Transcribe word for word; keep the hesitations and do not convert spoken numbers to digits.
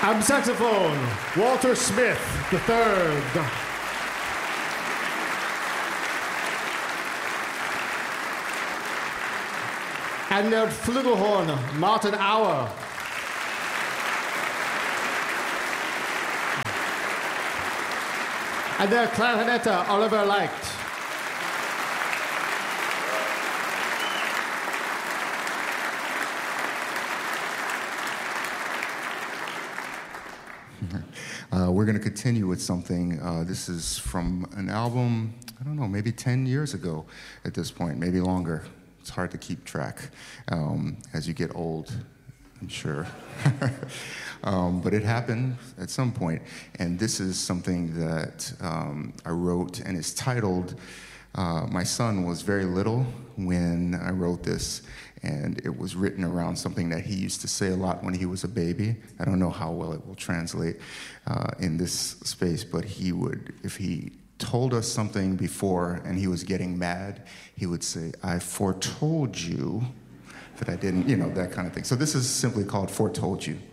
Am saxophone, Walter Smith the third. And der Flugelhorn, Martin Auer. And der Klarinette, Oliver Leicht. Uh, we're going to continue with something. Uh, this is from an album, I don't know, maybe ten years ago at this point, maybe longer. It's hard to keep track um, as you get old, I'm sure. um, but it happened at some point. And this is something that um, I wrote, and it's titled, uh, my son was very little when I wrote this. And it was written around something that he used to say a lot when he was a baby. I don't know how well it will translate uh, in this space, but he would, if he told us something before and he was getting mad, he would say, I foretold you that I didn't, you know, that kind of thing. So this is simply called Foretold You.